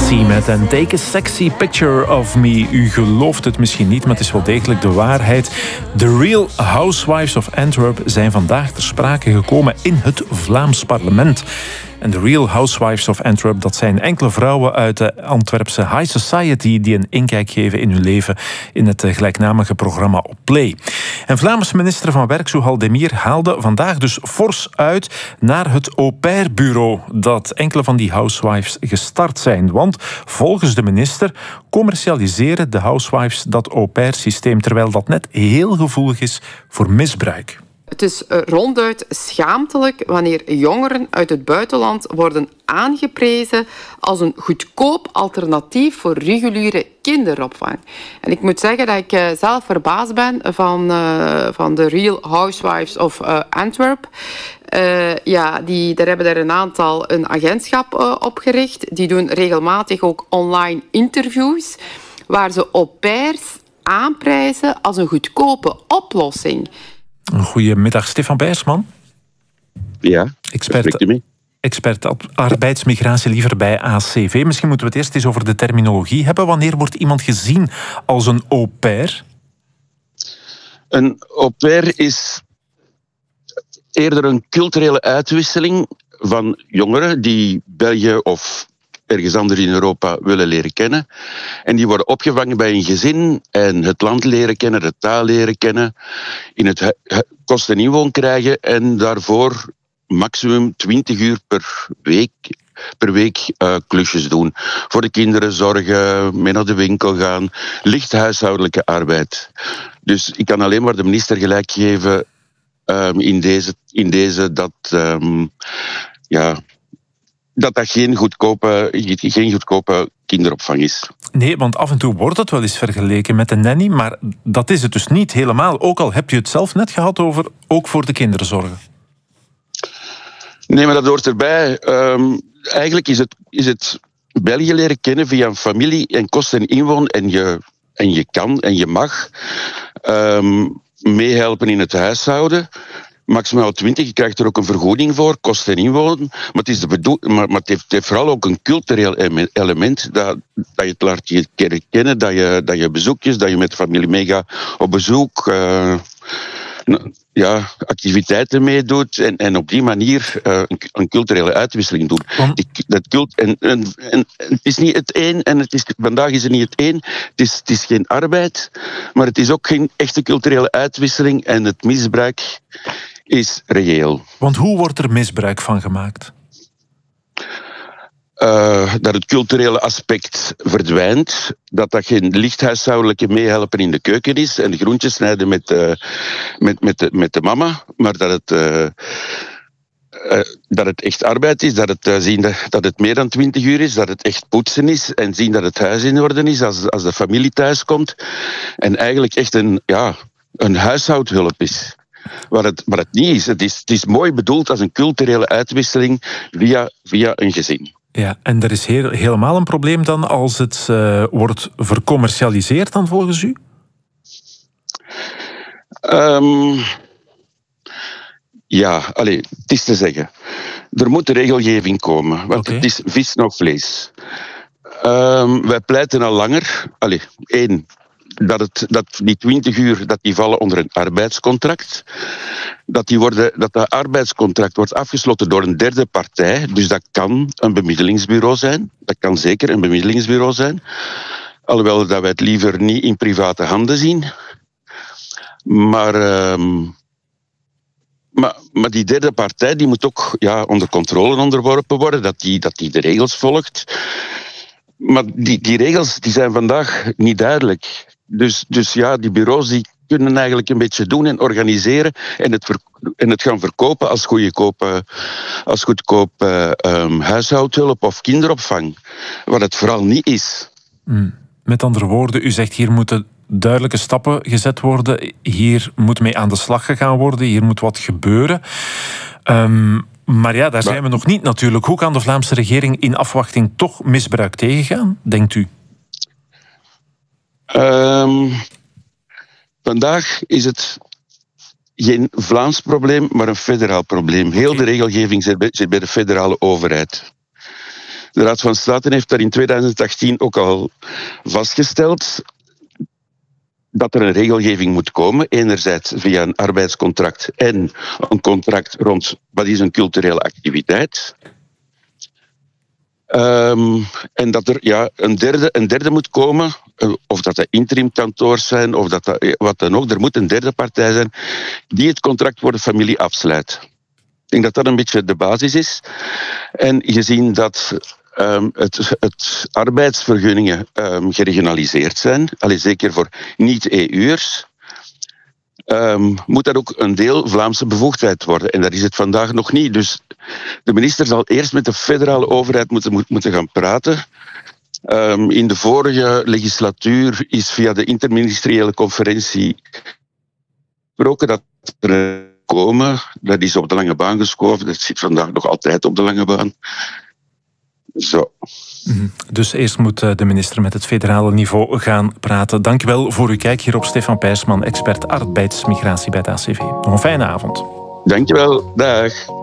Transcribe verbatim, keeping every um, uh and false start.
Seamet en Take a Sexy Picture of Me. U gelooft het misschien niet, maar het is wel degelijk de waarheid. The Real Housewives of Antwerp zijn vandaag ter sprake gekomen in het Vlaams parlement. En The Real Housewives of Antwerp, dat zijn enkele vrouwen uit de Antwerpse high society die een inkijk geven in hun leven in het gelijknamige programma op Play. En Vlaamse minister van Werk, Zuhal Demir, haalde vandaag dus fors uit naar het au pair bureau dat enkele van die housewives gestart zijn. Want volgens de minister commercialiseren de housewives dat au pair systeem, terwijl dat net heel gevoelig is voor misbruik. Het is ronduit schaamtelijk wanneer jongeren uit het buitenland worden aangeprezen als een goedkoop alternatief voor reguliere kinderopvang. En ik moet zeggen dat ik zelf verbaasd ben van, uh, van de Real Housewives of uh, Antwerp. Uh, ja, die, daar hebben er een aantal een agentschap uh, opgericht. Die doen regelmatig ook online interviews waar ze au pairs aanprijzen als een goedkope oplossing. Goedemiddag, Stefan Bijsman. Ja, expert, expert arbeidsmigratie liever bij A C V. Misschien moeten we het eerst eens over de terminologie hebben. Wanneer wordt iemand gezien als een au pair? Een au pair is eerder een culturele uitwisseling van jongeren die België of ergens anders in Europa willen leren kennen. En die worden opgevangen bij een gezin en het land leren kennen, de taal leren kennen, in het kost en inwoon krijgen en daarvoor maximum twintig uur per week, per week uh, klusjes doen. Voor de kinderen zorgen, mee naar de winkel gaan, licht huishoudelijke arbeid. Dus ik kan alleen maar de minister gelijk geven um, in, deze, in deze dat... Um, ja, dat dat geen goedkope, geen goedkope kinderopvang is. Nee, want af en toe wordt het wel eens vergeleken met een nanny, maar dat is het dus niet helemaal. Ook al heb je het zelf net gehad over ook voor de kinderen zorgen. Nee, maar dat hoort erbij. Um, eigenlijk is het, is het België leren kennen via een familie en kost en inwoon en je, en je kan en je mag um, meehelpen in het huishouden. Maximaal twintig, je krijgt er ook een vergoeding voor, kost en inwoon. Maar het, is de bedoel- maar, maar het, heeft, het heeft vooral ook een cultureel element, dat, dat je het laat je kennen, dat je, dat je bezoekjes, dat je met de familie meegaat op bezoek, uh, ja, activiteiten meedoet en, en op die manier uh, een, een culturele uitwisseling doet. Die, dat cult, en, en, en, het is niet het een, en het is, vandaag is het niet het een, het is, het is geen arbeid, maar het is ook geen echte culturele uitwisseling en het misbruik is reëel. Want hoe wordt er misbruik van gemaakt? Uh, dat het culturele aspect verdwijnt, dat dat geen lichthuishoudelijke meehelpen in de keuken is en de groentjes snijden met, uh, met, met, de, met de mama, maar dat het, uh, uh, dat het echt arbeid is, dat het uh, zien dat, dat het meer dan twintig uur is, dat het echt poetsen is en zien dat het huis in orde is als, als de familie thuis komt en eigenlijk echt een, ja, een huishoudhulp is. Wat het, wat het niet is. Het, is. het is mooi bedoeld als een culturele uitwisseling via, via een gezin. Ja, en er is heel, helemaal een probleem dan als het uh, wordt vercommercialiseerd dan volgens u? Um, ja, allez, het is te zeggen. Er moet regelgeving komen, want okay. Het is vis nog vlees. Um, wij pleiten al langer, allez, één, dat, het, dat die twintig uur dat die vallen onder een arbeidscontract. Dat, die worden, dat dat arbeidscontract wordt afgesloten door een derde partij. Dus dat kan een bemiddelingsbureau zijn. Dat kan zeker een bemiddelingsbureau zijn. Alhoewel dat wij het liever niet in private handen zien. Maar, um, maar, maar die derde partij die moet ook ja, onder controle onderworpen worden. Dat die, dat die de regels volgt. Maar die, die regels die zijn vandaag niet duidelijk. Dus, dus ja, die bureaus die kunnen eigenlijk een beetje doen en organiseren en het, ver, en het gaan verkopen als goedkoop, als goedkoop uh, um, huishoudhulp of kinderopvang. Wat het vooral niet is. Mm. Met andere woorden, u zegt hier moeten duidelijke stappen gezet worden. Hier moet mee aan de slag gegaan worden. Hier moet wat gebeuren. Um, maar ja, daar zijn we nog niet natuurlijk. Hoe kan de Vlaamse regering in afwachting toch misbruik tegengaan, denkt u? Um, vandaag is het geen Vlaams probleem, maar een federaal probleem. Heel de regelgeving zit bij de federale overheid. De Raad van State heeft daar in tweeduizend achttien ook al vastgesteld dat er een regelgeving moet komen. Enerzijds via een arbeidscontract en een contract rond wat is een culturele activiteit. Um, en dat er ja, een, derde, een derde moet komen, of dat dat interimkantoors zijn, of dat dat, wat dan ook. Er moet een derde partij zijn die het contract voor de familie afsluit. Ik denk dat dat een beetje de basis is. En gezien dat um, het, het arbeidsvergunningen um, geregionaliseerd zijn, allee, zeker voor niet-E U'ers, um, moet dat ook een deel Vlaamse bevoegdheid worden. En dat is het vandaag nog niet. Dus de minister zal eerst met de federale overheid moeten, moeten gaan praten. Um, in de vorige legislatuur is via de interministeriële conferentie gesproken dat er komen. Dat is op de lange baan geschoven. Dat zit vandaag nog altijd op de lange baan. Zo. Dus eerst moet de minister met het federale niveau gaan praten. Dank u wel voor uw kijk hierop, Stefan Peijsman, expert arbeidsmigratie bij het A C V. Nog een fijne avond. Dank je wel. Dag.